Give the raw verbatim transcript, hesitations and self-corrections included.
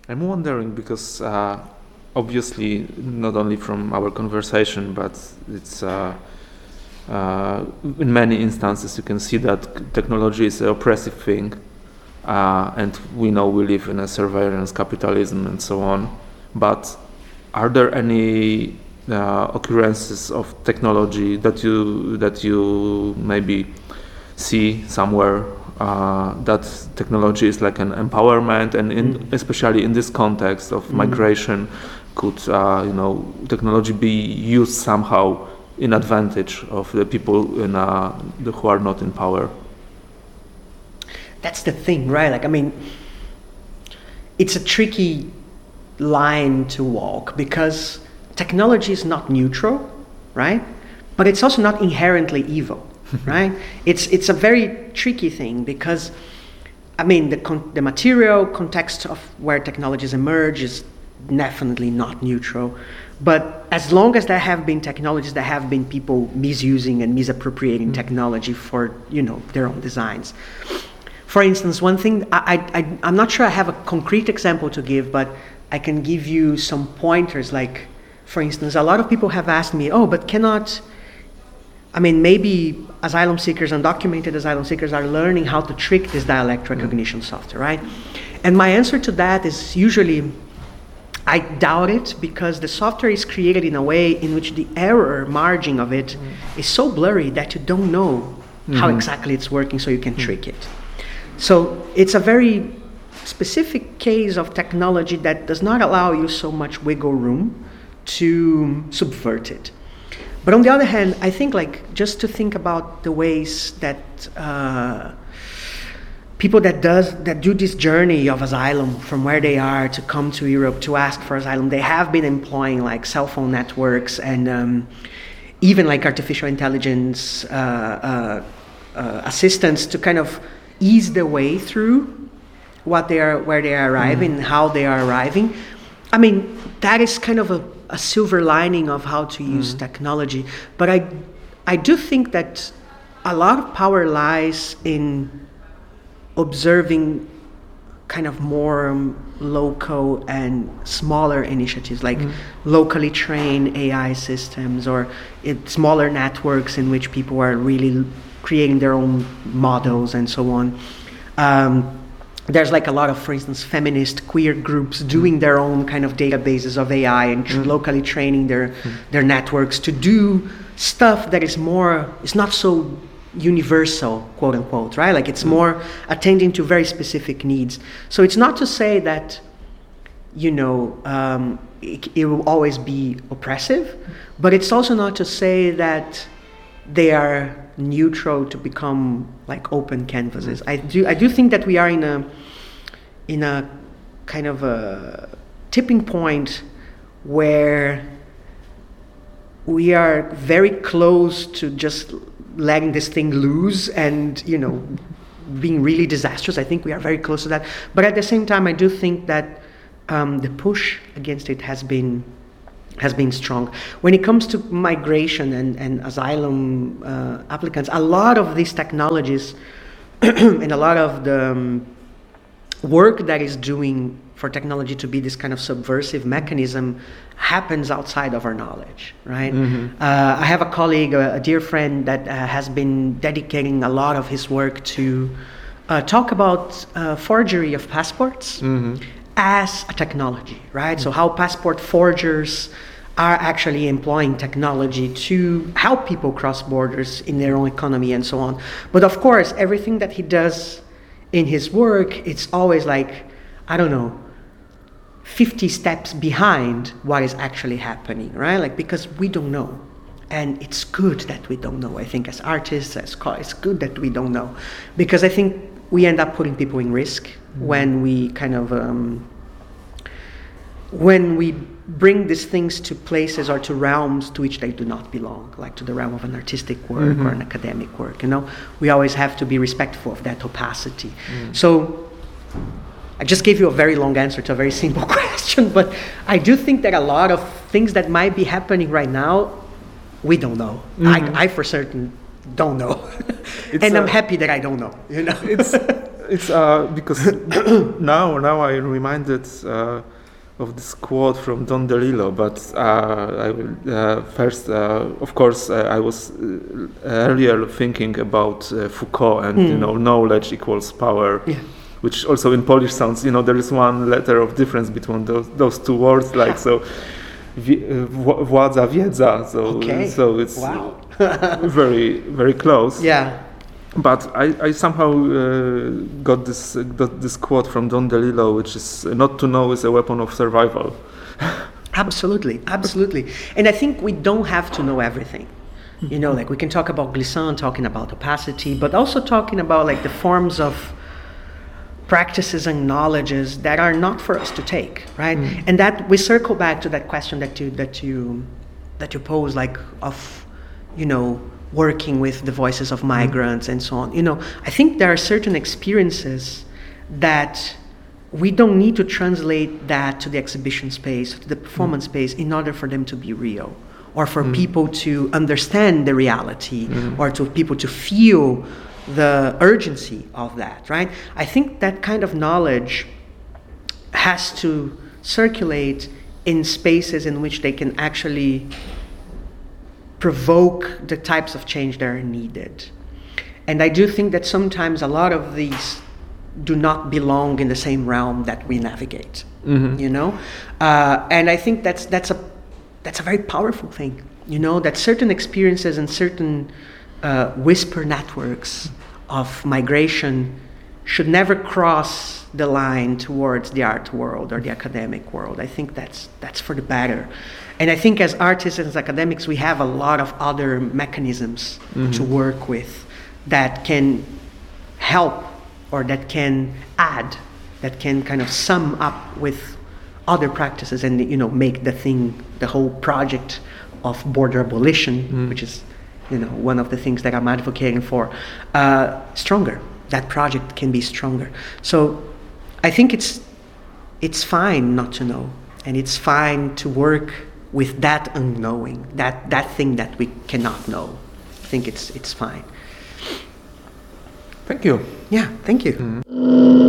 I'm wondering because uh, obviously not only from our conversation, but it's uh, uh, in many instances you can see that technology is an oppressive thing, uh, and we know we live in a surveillance capitalism and so on. But are there any uh, occurrences of technology that you that you maybe see somewhere? Uh, that technology is like an empowerment, and in, mm. especially in this context of mm. migration, could uh, you know technology be used somehow in advantage of the people in uh, the, who are not in power? That's the thing, right? Like, I mean, it's a tricky line to walk because technology is not neutral, right? But it's also not inherently evil. Right? It's it's a very tricky thing because, I mean, the con- the material context of where technologies emerge is definitely not neutral. But as long as there have been technologies, there have been people misusing and misappropriating mm. technology for, you know, their own designs. For instance, one thing, I, I, I'm not sure I have a concrete example to give, but I can give you some pointers. Like, for instance, a lot of people have asked me, oh, but cannot... I mean, maybe asylum seekers, undocumented asylum seekers are learning how to trick this dialect recognition software, right? And my answer to that is usually, I doubt it, because the software is created in a way in which the error margin of it mm. is so blurry that you don't know mm-hmm. how exactly it's working, so you can mm. trick it. So it's a very specific case of technology that does not allow you so much wiggle room to subvert it. But on the other hand, I think like just to think about the ways that uh, people that does that do this journey of asylum from where they are to come to Europe to ask for asylum, they have been employing like cell phone networks and um, even like artificial intelligence uh, uh, uh, assistants to kind of ease their way through what they are, where they are arriving, mm-hmm. how they are arriving. I mean, that is kind of a a silver lining of how to use mm-hmm. technology. But I, I do think that a lot of power lies in observing kind of more um, local and smaller initiatives, like mm-hmm. locally trained A I systems or it, smaller networks in which people are really creating their own models and so on. Um, There's like a lot of, for instance, feminist queer groups doing their own kind of databases of A I and tr- mm. locally training their mm. their networks to do stuff that is more, it's not so universal, quote unquote, right? Like it's mm. more attending to very specific needs. So it's not to say that, you know, um, it, it will always be oppressive, but it's also not to say that they are neutral to become like open canvases. I do I do think that we are in a in a kind of a tipping point where we are very close to just letting this thing loose and, you know, being really disastrous. I think we are very close to that. But at the same time, I do think that um, the push against it has been has been strong. When it comes to migration and, and asylum uh, applicants, a lot of these technologies and a lot of the um, work that is doing for technology to be this kind of subversive mechanism happens outside of our knowledge, right? Mm-hmm. Uh, I have a colleague, a, a dear friend, that uh, has been dedicating a lot of his work to uh, talk about uh, forgery of passports. Mm-hmm. as a technology, right? Mm-hmm. So how passport forgers are actually employing technology to help people cross borders in their own economy and so on. But of course, everything that he does in his work, it's always like, I don't know, fifty steps behind what is actually happening, right? Like, because we don't know. And it's good that we don't know. I think as artists, as co- it's good that we don't know. Because I think we end up putting people in risk mm-hmm. when we kind of, um, when we bring these things to places or to realms to which they do not belong, like to the realm of an artistic work mm-hmm. or an academic work, you know? We always have to be respectful of that opacity. Mm. So I just gave you a very long answer to a very simple question, but I do think that a lot of things that might be happening right now, we don't know. Mm-hmm. I, I for certain don't know. and I'm happy that I don't know, you know. it's it's uh, because now now I'm reminded uh, of this quote from Don DeLillo, but uh, I will uh, first, uh, of course, uh, I was uh, earlier thinking about uh, Foucault and mm. you know, knowledge equals power, yeah. which also in Polish sounds, you know, there is one letter of difference between those those two words, like so. Władza, wiedza, so okay. so it's wow. very very close. Yeah. But I, I somehow uh, got this uh, got this quote from Don DeLillo, which is not to know is a weapon of survival. Absolutely, absolutely. And I think we don't have to know everything. You know, like we can talk about Glissant, talking about opacity, but also talking about like the forms of practices and knowledges that are not for us to take, right? Mm. And that we circle back to that question that you that you that you pose, like of, you know, working with the voices of migrants mm. and so on. You know, I think there are certain experiences that we don't need to translate that to the exhibition space, to the performance mm. space, in order for them to be real, or for mm. people to understand the reality, mm. or to people to feel the urgency of that, right? I think that kind of knowledge has to circulate in spaces in which they can actually provoke the types of change that are needed. And I do think that sometimes a lot of these do not belong in the same realm that we navigate, mm-hmm. you know? Uh, and I think that's that's a that's a very powerful thing, you know, that certain experiences and certain uh, whisper networks of migration should never cross the line towards the art world or the academic world. I think that's that's for the better. And I think as artists and as academics, we have a lot of other mechanisms mm-hmm. to work with that can help or that can add, that can kind of sum up with other practices and, you know, make the thing, the whole project of border abolition, mm. which is, you know, one of the things that I'm advocating for, uh, stronger. That project can be stronger. So I think it's it's fine not to know, and it's fine to work with that unknowing, that that thing that we cannot know. I think it's it's fine. Thank you. Yeah, thank you. Mm-hmm.